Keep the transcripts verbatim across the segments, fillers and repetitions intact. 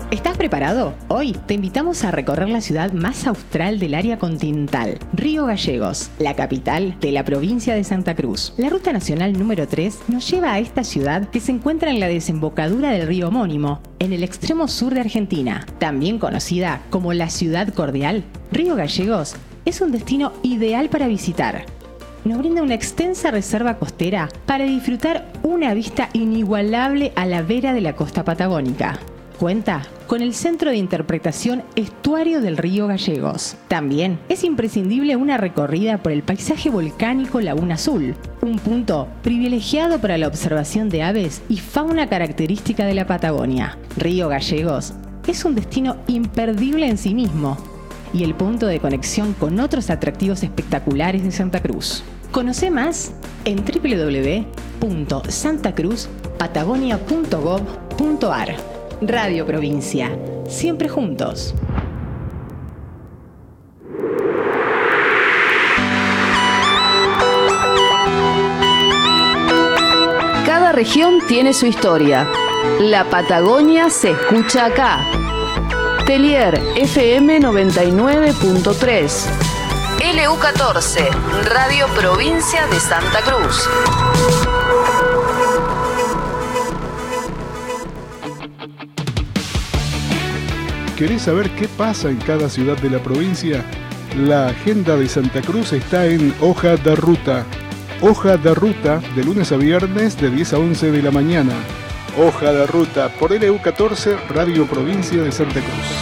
¿Estás preparado? Hoy te invitamos a recorrer la ciudad más austral del área continental, Río Gallegos, la capital de la provincia de Santa Cruz. La ruta nacional número tres nos lleva a esta ciudad que se encuentra en la desembocadura del río homónimo, en el extremo sur de Argentina. También conocida como la Ciudad Cordial, Río Gallegos es un destino ideal para visitar. Nos brinda una extensa reserva costera para disfrutar una vista inigualable a la vera de la costa patagónica. Cuenta con el Centro de Interpretación Estuario del Río Gallegos. También es imprescindible una recorrida por el paisaje volcánico Laguna Azul, un punto privilegiado para la observación de aves y fauna característica de la Patagonia. Río Gallegos es un destino imperdible en sí mismo y el punto de conexión con otros atractivos espectaculares de Santa Cruz. Conoce más en doble u doble u doble u punto santa cruz patagonia punto gob punto ar. Radio Provincia, siempre juntos. Cada región tiene su historia. La Patagonia se escucha acá. Telier F M noventa y nueve punto tres. L U catorce, Radio Provincia de Santa Cruz. ¿Querés saber qué pasa en cada ciudad de la provincia? La agenda de Santa Cruz está en Hoja de Ruta. Hoja de Ruta, de lunes a viernes, de diez a once de la mañana. Hoja de Ruta, por L U catorce, Radio Provincia de Santa Cruz.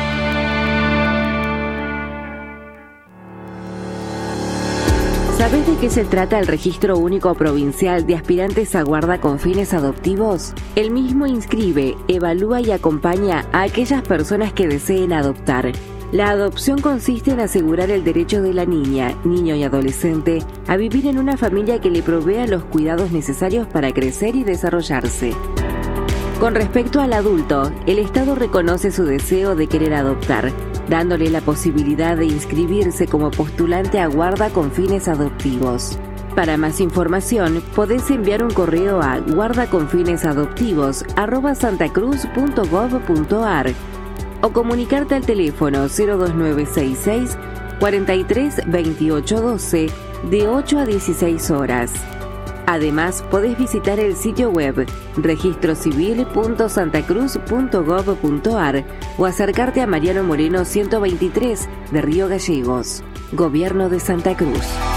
¿Sabés de qué se trata el Registro Único Provincial de Aspirantes a Guarda con Fines Adoptivos? El mismo inscribe, evalúa y acompaña a aquellas personas que deseen adoptar. La adopción consiste en asegurar el derecho de la niña, niño y adolescente a vivir en una familia que le provea los cuidados necesarios para crecer y desarrollarse. Con respecto al adulto, el Estado reconoce su deseo de querer adoptar, dándole la posibilidad de inscribirse como postulante a guarda con fines adoptivos. Para más información, podés enviar un correo a guardaconfinesadoptivos arroba santacruz punto gob punto ar o comunicarte al teléfono cero dos nueve seis seis, cuarenta y tres, veintiocho doce de ocho a dieciséis horas. Además, podés visitar el sitio web registro civil punto santacruz punto gob punto ar o acercarte a Mariano Moreno ciento veintitrés de Río Gallegos. Gobierno de Santa Cruz.